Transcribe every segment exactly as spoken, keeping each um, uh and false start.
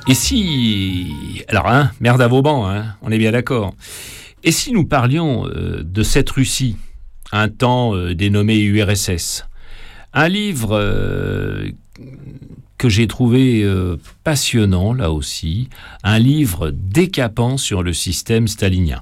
Et si... Alors, hein, merde à Vauban, hein, on est bien d'accord. Et si nous parlions euh, de cette Russie, un temps euh, dénommée U R S S, un livre euh, que j'ai trouvé euh, passionnant, là aussi, un livre décapant sur le système stalinien.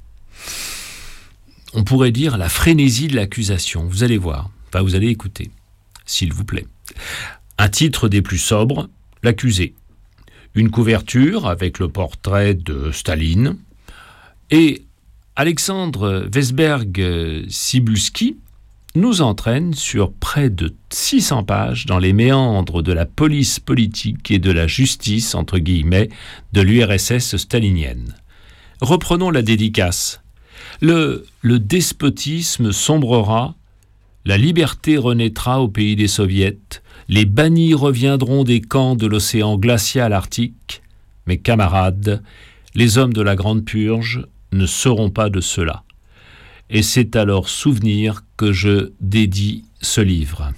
On pourrait dire la frénésie de l'accusation. Vous allez voir, enfin vous allez écouter, s'il vous plaît. Un titre des plus sobres, l'accusé. Une couverture avec le portrait de Staline et Alexandre Vesberg-Cybulski nous entraîne sur près de six cents pages dans les méandres de la police politique et de la justice, entre guillemets, de l'U R S S stalinienne. Reprenons la dédicace. Le, le despotisme sombrera, la liberté renaîtra au pays des soviets, les bannis reviendront des camps de l'océan glacial arctique. Mes camarades, les hommes de la Grande Purge ne seront pas de cela. Et c'est à leur souvenir que je dédie ce livre.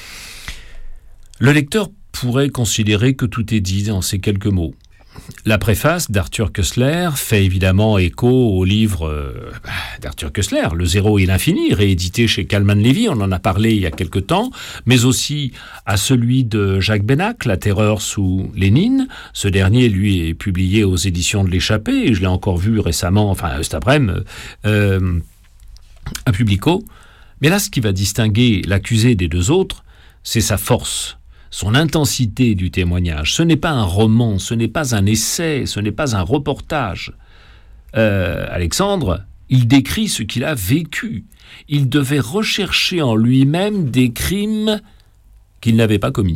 Le lecteur pourrait considérer que tout est dit dans ces quelques mots. La préface d'Arthur Koestler fait évidemment écho au livre euh, d'Arthur Koestler, Le Zéro et l'Infini, réédité chez Kalman Levy, on en a parlé il y a quelque temps, mais aussi à celui de Jacques Bénac, La Terreur sous Lénine. Ce dernier, lui, est publié aux éditions de l'Échappée, et je l'ai encore vu récemment, enfin cet après-midi, euh, à Publico. Mais là, ce qui va distinguer l'accusé des deux autres, c'est sa force, son intensité du témoignage. Ce n'est pas un roman, ce n'est pas un essai, ce n'est pas un reportage. Euh, Alexandre, il décrit ce qu'il a vécu. Il devait rechercher en lui-même des crimes qu'il n'avait pas commis.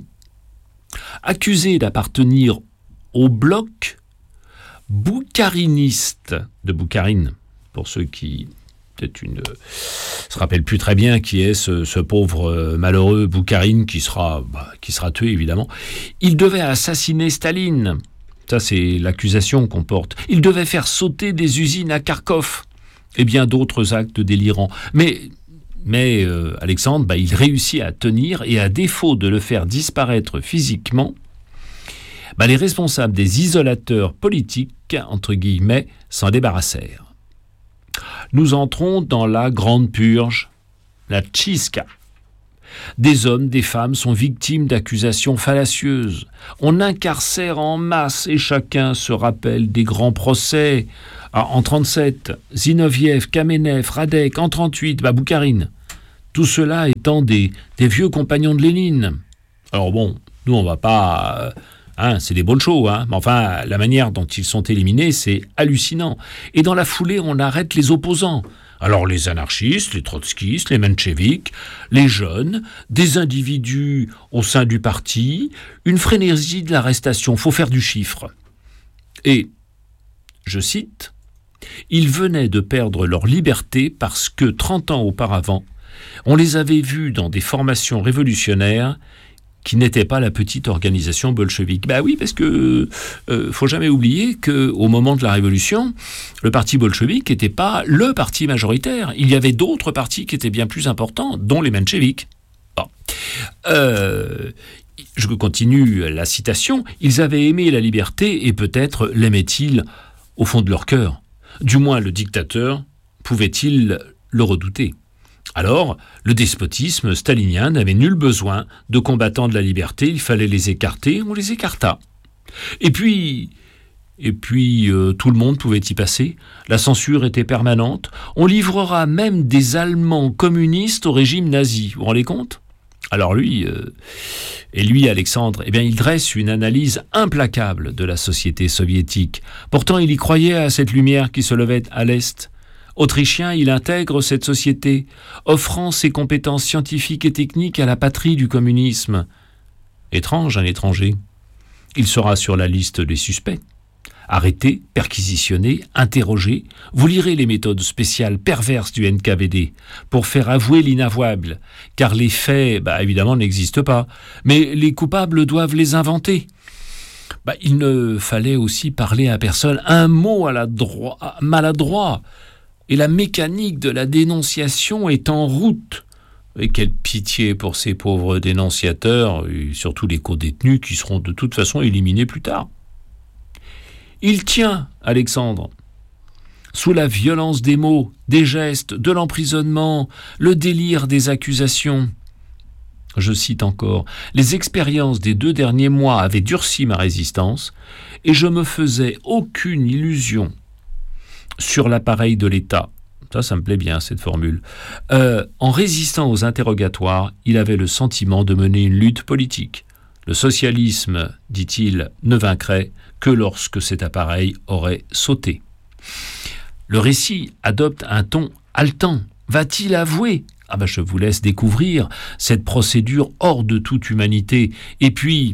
Accusé d'appartenir au bloc boukhariniste de Boukharine, pour ceux qui peut-être une se rappelle plus très bien qui est ce, ce pauvre euh, malheureux Boukharine qui sera bah, qui sera tué évidemment. Il devait assassiner Staline. Ça c'est l'accusation qu'on porte. Il devait faire sauter des usines à Kharkov et bien d'autres actes délirants. Mais mais euh, Alexandre, bah, il réussit à tenir et à défaut de le faire disparaître physiquement, bah, les responsables des isolateurs politiques entre guillemets s'en débarrassèrent. Nous entrons dans la grande purge, la tchiska. Des hommes, des femmes sont victimes d'accusations fallacieuses. On incarcère en masse et chacun se rappelle des grands procès. Ah, en trente-sept, Zinoviev, Kamenev, Radek, en trente-huit, bah, Boukharine. Tout cela étant des, des vieux compagnons de Lénine. Alors bon, nous on va pas... Euh, Hein, c'est des bonnes choses, hein. Mais enfin, la manière dont ils sont éliminés, c'est hallucinant. Et dans la foulée, on arrête les opposants. Alors les anarchistes, les trotskistes, les mencheviks, les jeunes, des individus au sein du parti, une frénésie de l'arrestation, faut faire du chiffre. Et, je cite, « Ils venaient de perdre leur liberté parce que, trente ans auparavant, on les avait vus dans des formations révolutionnaires qui n'était pas la petite organisation bolchevique. Ben oui, parce que euh, faut jamais oublier qu'au moment de la Révolution, le parti bolchevique n'était pas le parti majoritaire. Il y avait d'autres partis qui étaient bien plus importants, dont les mencheviks. Bon. Euh, je continue la citation. Ils avaient aimé la liberté et peut-être l'aimaient-ils au fond de leur cœur. Du moins, le dictateur pouvait-il le redouter. Alors, le despotisme stalinien n'avait nul besoin de combattants de la liberté, il fallait les écarter, on les écarta. Et puis, et puis euh, tout le monde pouvait y passer, la censure était permanente, on livrera même des Allemands communistes au régime nazi, vous vous rendez compte ? Alors lui, euh, et lui Alexandre, eh bien il dresse une analyse implacable de la société soviétique. Pourtant il y croyait à cette lumière qui se levait à l'Est. Autrichien, il intègre cette société, offrant ses compétences scientifiques et techniques à la patrie du communisme. Étrange, un étranger. Il sera sur la liste des suspects. Arrêté, perquisitionné, interrogé, vous lirez les méthodes spéciales perverses du N K V D pour faire avouer l'inavouable, car les faits, bah, évidemment, n'existent pas, mais les coupables doivent les inventer. Bah, il ne fallait aussi parler à personne un mot à la dro- maladroit. Et la mécanique de la dénonciation est en route. Et quelle pitié pour ces pauvres dénonciateurs, et surtout les co-détenus qui seront de toute façon éliminés plus tard. Il tient, Alexandre. Sous la violence des mots, des gestes, de l'emprisonnement, le délire des accusations. Je cite encore, « Les expériences des deux derniers mois avaient durci ma résistance et je me faisais aucune illusion sur l'appareil de l'État. » Ça, ça me plaît bien, cette formule. Euh, en résistant aux interrogatoires, il avait le sentiment de mener une lutte politique. Le socialisme, dit-il, ne vaincrait que lorsque cet appareil aurait sauté. Le récit adopte un ton haletant. Va-t-il avouer ? Ah ben je vous laisse découvrir cette procédure hors de toute humanité. Et puis,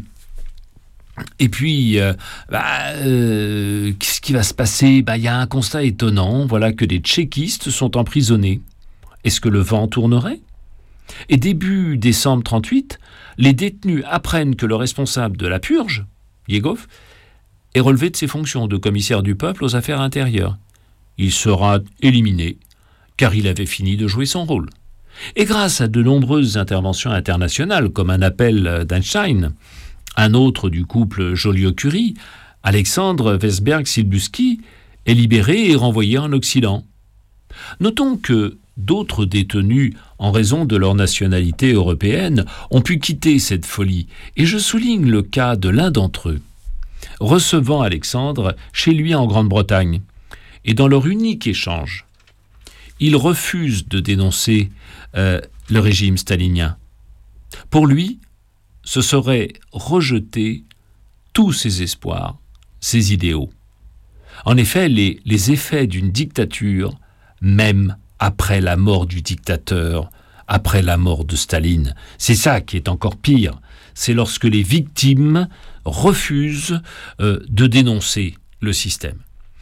et puis, euh, bah, euh, qu'est-ce qui va se passer ? Bah, y a un constat étonnant, voilà que des tchéquistes sont emprisonnés. Est-ce que le vent tournerait ? Et début décembre trente-huit, les détenus apprennent que le responsable de la purge, Yegov, est relevé de ses fonctions de commissaire du peuple aux affaires intérieures. Il sera éliminé, car il avait fini de jouer son rôle. Et grâce à de nombreuses interventions internationales, comme un appel d'Einstein, un autre du couple Joliot-Curie, Alexandre Veszberg-Silbuszky est libéré et renvoyé en Occident. Notons que d'autres détenus, en raison de leur nationalité européenne, ont pu quitter cette folie, et je souligne le cas de l'un d'entre eux, recevant Alexandre chez lui en Grande-Bretagne. Et dans leur unique échange, il refuse de dénoncer euh, le régime stalinien. Pour lui, ce serait rejeter tous ses espoirs, ses idéaux. En effet, les, les effets d'une dictature, même après la mort du dictateur, après la mort de Staline, c'est ça qui est encore pire. C'est lorsque les victimes refusent euh, de dénoncer le système.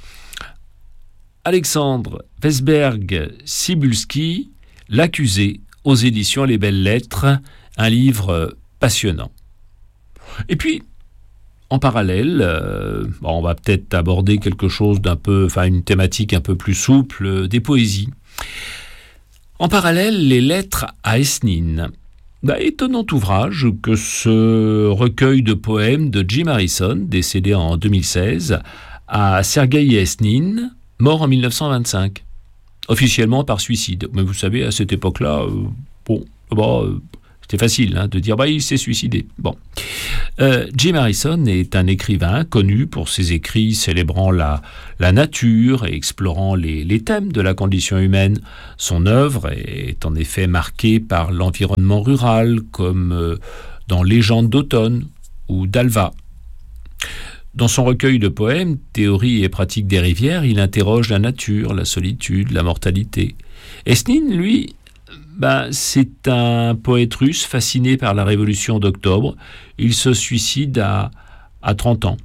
Alexandre Veszberg-Silbuszky, l'accusé, aux éditions Les Belles Lettres, un livre passionnant. Et puis, en parallèle, euh, bon, on va peut-être aborder quelque chose d'un peu, enfin une thématique un peu plus souple, euh, des poésies. En parallèle, les lettres à Esnine. Bah, étonnant ouvrage que ce recueil de poèmes de Jim Harrison, décédé en deux mille seize, à Sergueï Esnine, mort en mille neuf cent vingt-cinq, officiellement par suicide. Mais vous savez, à cette époque-là, euh, bon, bon euh, c'était facile hein, de dire bah, il s'est suicidé. Bon. Euh, Jim Harrison est un écrivain connu pour ses écrits célébrant la, la nature et explorant les, les thèmes de la condition humaine. Son œuvre est en effet marquée par l'environnement rural, comme euh, dans Légendes d'automne ou d'Alva. Dans son recueil de poèmes, Théorie et pratique des rivières, il interroge la nature, la solitude, la mortalité. Esnine, lui, ben, c'est un poète russe fasciné par la révolution d'octobre. Il se suicide à, à trente ans.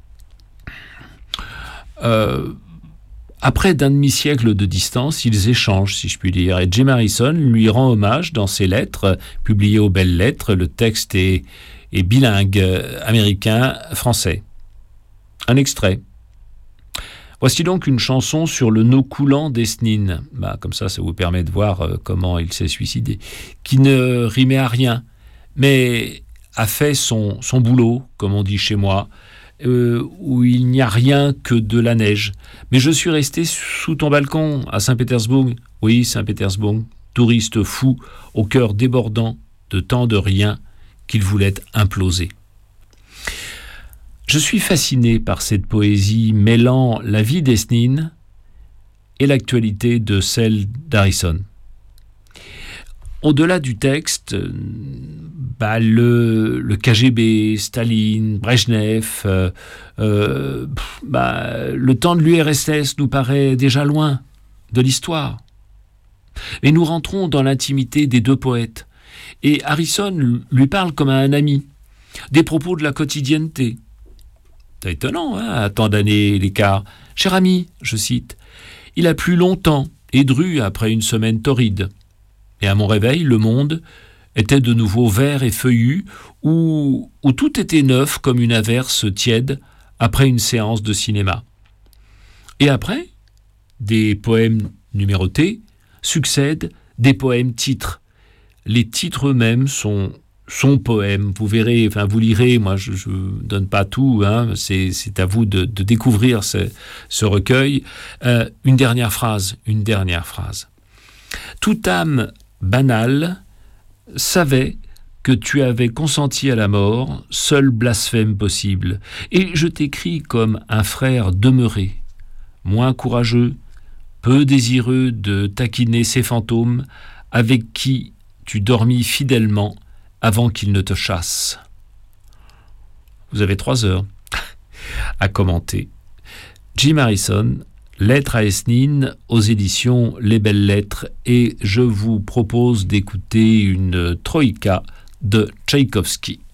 Euh, après d'un demi-siècle de distance, ils échangent, si je puis dire, et Jim Harrison lui rend hommage dans ses lettres, publiées aux Belles Lettres. Le texte est, est bilingue, américain-français. Un extrait. Voici donc une chanson sur le nœud coulant d'Esnine. Bah, comme ça, ça vous permet de voir euh, comment il s'est suicidé. Qui ne rimait à rien, mais a fait son, son boulot, comme on dit chez moi, euh, où il n'y a rien que de la neige. Mais je suis resté sous ton balcon à Saint-Pétersbourg. Oui, Saint-Pétersbourg, touriste fou, au cœur débordant de tant de rien qu'il voulait imploser. Je suis fasciné par cette poésie mêlant la vie d'Esnine et l'actualité de celle d'Harrison. Au-delà du texte, bah le, le K G B, Staline, Brejnev, euh, euh, bah, le temps de l'U R S S nous paraît déjà loin de l'histoire. Mais nous rentrons dans l'intimité des deux poètes. Et Harrison lui parle comme à un ami, des propos de la quotidienneté. C'est étonnant, hein, à tant d'années l'écart. « Cher ami, je cite, il a plu longtemps et dru après une semaine torride. Et à mon réveil, le monde était de nouveau vert et feuillu, où, où tout était neuf comme une averse tiède après une séance de cinéma. Et après, des poèmes numérotés succèdent des poèmes titres. Les titres eux-mêmes sont son poème. Vous verrez, enfin vous lirez, moi je ne donne pas tout, hein, c'est, c'est à vous de, de découvrir ce, ce recueil. Euh, une dernière phrase, une dernière phrase. Toute âme banale savait que tu avais consenti à la mort, seul blasphème possible, et je t'écris comme un frère demeuré, moins courageux, peu désireux de taquiner ces fantômes avec qui tu dormis fidèlement avant qu'ils ne te chassent. Vous avez trois heures à commenter. Jim Harrison, Lettre à Esnine, aux éditions Les Belles Lettres, et je vous propose d'écouter une troïka de Tchaïkovski.